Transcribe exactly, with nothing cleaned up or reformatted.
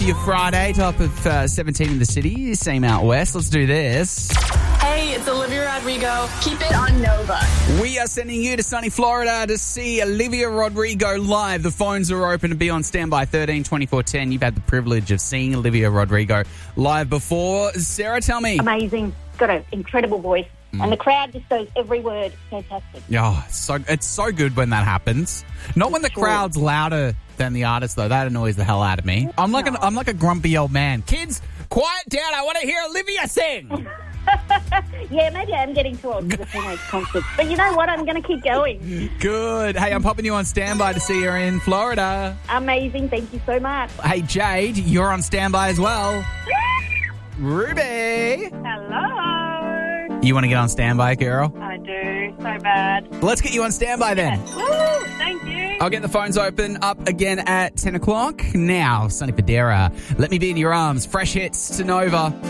for your Friday. Top of uh, seventeen in the city, same out west. Let's do this. Hey, it's Olivia Rodrigo. Keep it on Nova. We are sending you to sunny Florida to see Olivia Rodrigo live. The phones are open to be on standby. thirteen twenty-four ten. You've had the privilege of seeing Olivia Rodrigo live before. Sarah, tell me. Amazing. Got an incredible voice. Mm. And the crowd just goes every word. Fantastic. Oh, it's so, it's so good when that happens. Not when the Sure. crowd's louder than the artist, though. That annoys the hell out of me. I'm like, an, I'm like a grumpy old man. Kids, quiet down. I want to hear Olivia sing. Yeah, maybe I am getting too old for the teenage concerts. But you know what? I'm going to keep going. Good. Hey, I'm popping you on standby to see her in Florida. Amazing. Thank you so much. Hey, Jade, you're on standby as well. Ruby. Hello. You want to get on standby, girl? I do. So bad. Let's get you on standby then. Woo, thank you. I'll get the phones open up again at ten o'clock. Now, Sonny Fodera, Let Me Be in Your Arms. Fresh hits to Nova.